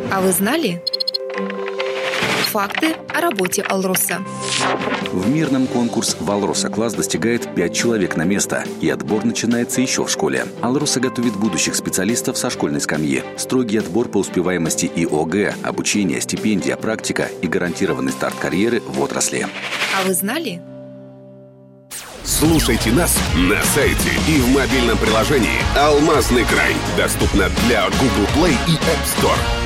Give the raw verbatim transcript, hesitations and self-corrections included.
А вы знали? Факты о работе «Алроса». В мирном конкурс в «Алроса-класс» достигает пять человек на место, и отбор начинается еще в школе. «Алроса» готовит будущих специалистов со школьной скамьи. Строгий отбор по успеваемости и ОГЭ, обучение, стипендия, практика и гарантированный старт карьеры в отрасли. А вы знали? Слушайте нас на сайте и в мобильном приложении «Алмазный край». Доступно для Google Play и App Store.